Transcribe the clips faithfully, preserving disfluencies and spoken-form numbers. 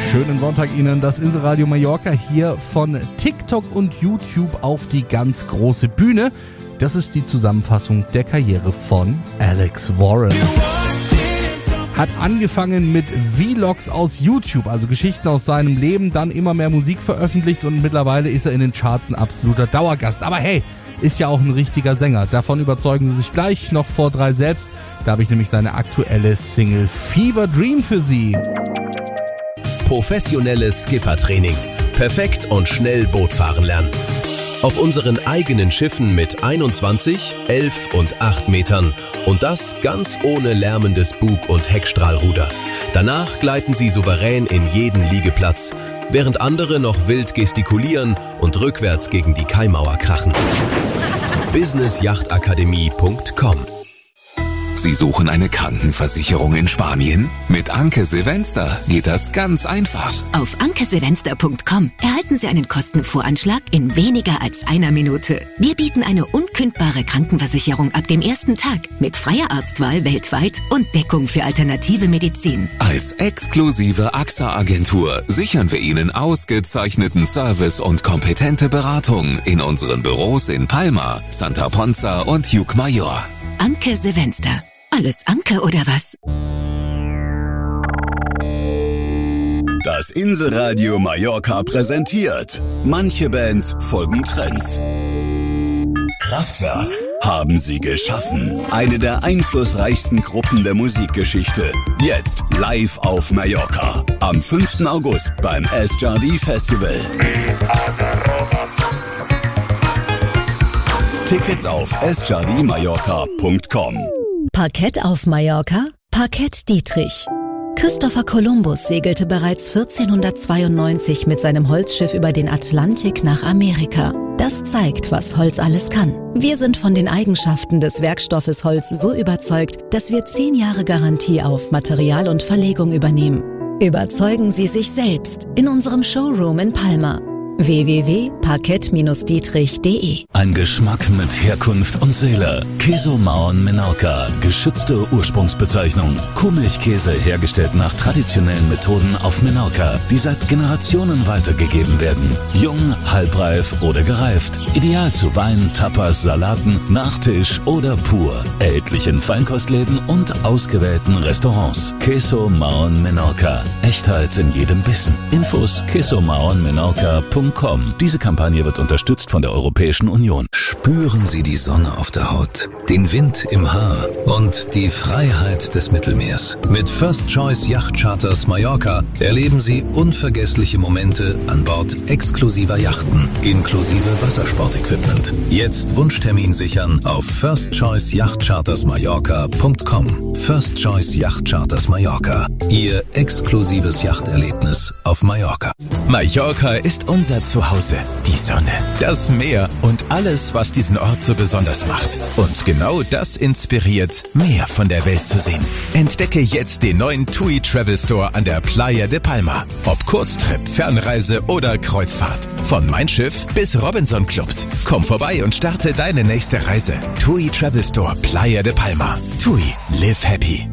Schönen Sonntag Ihnen, das Inselradio Mallorca hier von TikTok und YouTube auf die ganz große Bühne. Das ist die Zusammenfassung der Karriere von Alex Warren. Hat angefangen mit Vlogs aus YouTube, also Geschichten aus seinem Leben, dann immer mehr Musik veröffentlicht und mittlerweile ist er in den Charts ein absoluter Dauergast. Aber hey, ist ja auch ein richtiger Sänger. Davon überzeugen Sie sich gleich noch vor drei selbst. Da habe ich nämlich seine aktuelle Single Fever Dream für Sie. Professionelles Skippertraining. Perfekt und schnell Boot fahren lernen. Auf unseren eigenen Schiffen mit einundzwanzig, elf und acht Metern und das ganz ohne lärmendes Bug- und Heckstrahlruder. Danach gleiten Sie souverän in jeden Liegeplatz, während andere noch wild gestikulieren und rückwärts gegen die Kaimauer krachen. business yacht akademie punkt com. Sie suchen eine Krankenversicherung in Spanien? Mit Anke Silvester geht das ganz einfach. Auf anke silvester punkt com erhalten Sie einen Kostenvoranschlag in weniger als einer Minute. Wir bieten eine unkündbare Krankenversicherung ab dem ersten Tag mit freier Arztwahl weltweit und Deckung für alternative Medizin. Als exklusive A X A-Agentur sichern wir Ihnen ausgezeichneten Service und kompetente Beratung in unseren Büros in Palma, Santa Ponza und Ucmayor. Anke Silvester. Alles Anke oder was? Das Inselradio Mallorca präsentiert. Manche Bands folgen Trends. Kraftwerk haben sie geschaffen. Eine der einflussreichsten Gruppen der Musikgeschichte. Jetzt live auf Mallorca. Am fünften August beim S J D Festival. Tickets auf s j d mallorca punkt com. Parkett auf Mallorca? Parkett Dietrich. Christopher Columbus segelte bereits vierzehnhundertzweiundneunzig mit seinem Holzschiff über den Atlantik nach Amerika. Das zeigt, was Holz alles kann. Wir sind von den Eigenschaften des Werkstoffes Holz so überzeugt, dass wir zehn Jahre Garantie auf Material und Verlegung übernehmen. Überzeugen Sie sich selbst in unserem Showroom in Palma. w w w punkt parkett dietrich punkt d e. Ein Geschmack mit Herkunft und Seele. Queso Mauern Menorca, geschützte Ursprungsbezeichnung. Kuhmilchkäse hergestellt nach traditionellen Methoden auf Menorca, die seit Generationen weitergegeben werden. Jung, halbreif oder gereift. Ideal zu Wein, Tapas, Salaten, Nachtisch oder pur. Erhältlich in Feinkostläden und ausgewählten Restaurants. Queso Mauern Menorca. Echtheit in jedem Bissen. Infos queso mauern menorca punkt com. Diese Kampagne wird unterstützt von der Europäischen Union. Spüren Sie die Sonne auf der Haut, den Wind im Haar und die Freiheit des Mittelmeers. Mit First Choice Yacht Charters Mallorca erleben Sie unvergessliche Momente an Bord exklusiver Yachten, inklusive Wassersportequipment. Jetzt Wunschtermin sichern auf first choice yacht charters mallorca punkt com. First Choice Yacht Charters Mallorca. Ihr exklusives Yachterlebnis auf Mallorca. Mallorca ist unser Zuhause. Die Sonne, das Meer und alles, was diesen Ort so besonders macht. Und genau das inspiriert, mehr von der Welt zu sehen. Entdecke jetzt den neuen TUI Travel Store an der Playa de Palma. Ob Kurztrip, Fernreise oder Kreuzfahrt. Von Mein Schiff bis Robinson Clubs. Komm vorbei und starte deine nächste Reise. TUI Travel Store Playa de Palma. TUI, live happy.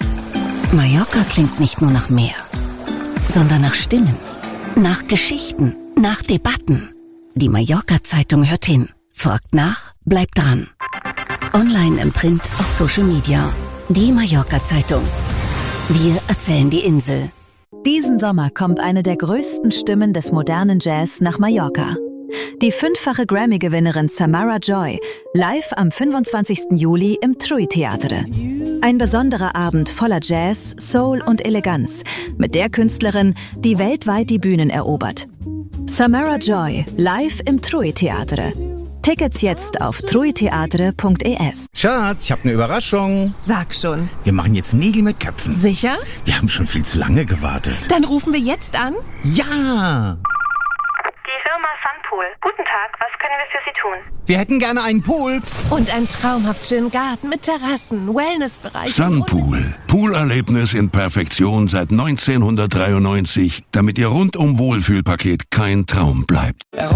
Mallorca klingt nicht nur nach Meer, sondern nach Stimmen, nach Geschichten, nach Debatten. Die Mallorca-Zeitung hört hin, fragt nach, bleibt dran. Online, im Print, auf Social Media. Die Mallorca-Zeitung. Wir erzählen die Insel. Diesen Sommer kommt eine der größten Stimmen des modernen Jazz nach Mallorca. Die fünffache Grammy-Gewinnerin Samara Joy, live am fünfundzwanzigsten Juli im TUI Theatre. Ein besonderer Abend voller Jazz, Soul und Eleganz mit der Künstlerin, die weltweit die Bühnen erobert. Samara Joy, live im TUI Theatre. Tickets jetzt auf truiteatre punkt e s. Schatz, ich habe eine Überraschung. Sag schon. Wir machen jetzt Nägel mit Köpfen. Sicher? Wir haben schon viel zu lange gewartet. Dann rufen wir jetzt an. Ja! Die Firma Sunpool. Guten Tag, was können wir für Sie tun? Wir hätten gerne einen Pool. Und einen traumhaft schönen Garten mit Terrassen, Wellnessbereich. Sunpool. Poolerlebnis in Perfektion seit neunzehnhundertdreiundneunzig, damit Ihr rundum Wohlfühlpaket kein Traum bleibt.